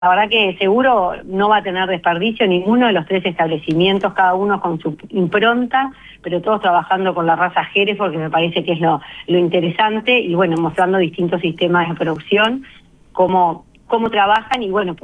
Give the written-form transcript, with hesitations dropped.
La verdad que seguro no va a tener desperdicio ninguno de los 3 establecimientos, cada uno con su impronta, pero todos trabajando con la raza Hereford, que me parece que es lo interesante, y bueno, mostrando distintos sistemas de producción, cómo trabajan, y bueno,